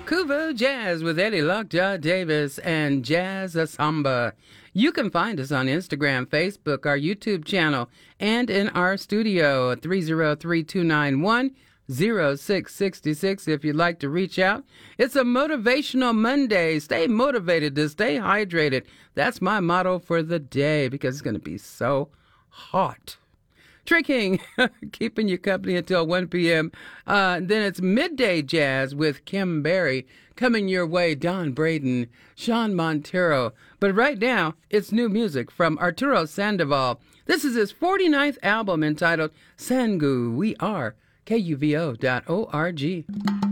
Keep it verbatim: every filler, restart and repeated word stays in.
Kuvu Jazz with Eddie Lockjaw Davis and Jazz a Samba. You can find us on Instagram, Facebook, our YouTube channel, and in our studio at three oh three, two nine one, oh six six six if you'd like to reach out. It's a motivational Monday. Stay motivated to stay hydrated. That's my motto for the day because it's going to be so hot. Trey King, keeping you company until one p.m. Uh, then it's Midday Jazz with Kim Berry. Coming your way, Don Braden, Sean Montero. But right now, it's new music from Arturo Sandoval. This is his forty-ninth album entitled Sangu. We are K U V O dot O R G.